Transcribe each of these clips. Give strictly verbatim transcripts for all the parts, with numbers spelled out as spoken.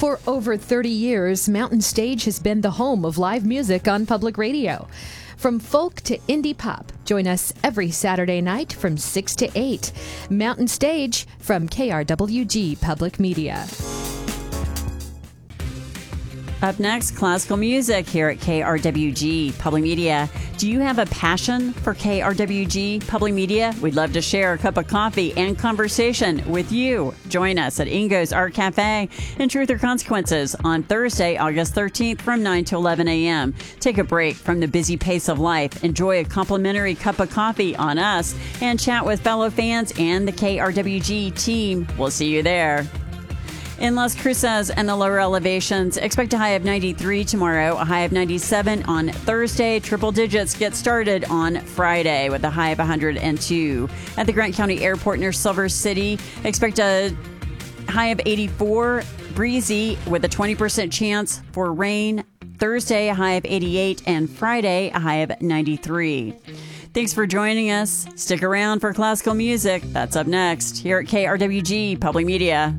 For over thirty years, Mountain Stage has been the home of live music on public radio. From folk to indie pop, join us every Saturday night from six to eight. Mountain Stage from K R W G Public Media. Up next, classical music here at K R W G Public Media. Do you have a passion for K R W G Public Media? We'd love to share a cup of coffee and conversation with you. Join us at Ingo's Art Cafe in Truth or Consequences on Thursday, August thirteenth from nine to eleven a.m. Take a break from the busy pace of life. Enjoy a complimentary cup of coffee on us and chat with fellow fans and the K R W G team. We'll see you there. In Las Cruces and the lower elevations, expect a high of ninety-three tomorrow, a high of ninety-seven on Thursday. Triple digits get started on Friday with a high of one hundred two. At the Grant County Airport near Silver City, expect a high of eighty-four, breezy with a twenty percent chance for rain. Thursday, a high of eighty-eight, and Friday, a high of ninety-three. Thanks for joining us. Stick around for classical music. That's up next here at K R W G Public Media.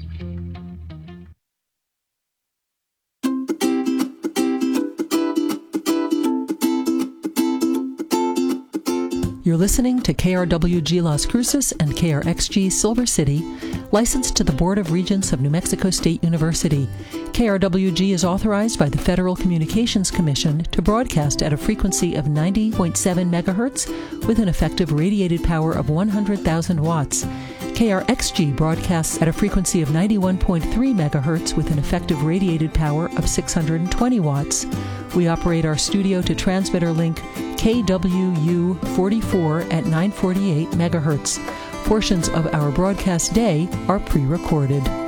You're listening to K R W G Las Cruces and K R X G Silver City, licensed to the Board of Regents of New Mexico State University. K R W G is authorized by the Federal Communications Commission to broadcast at a frequency of ninety point seven megahertz with an effective radiated power of one hundred thousand watts. K R X G broadcasts at a frequency of ninety-one point three megahertz with an effective radiated power of six hundred twenty watts. We operate our studio to transmitter link K W U forty-four at nine forty-eight megahertz. Portions of our broadcast day are pre-recorded.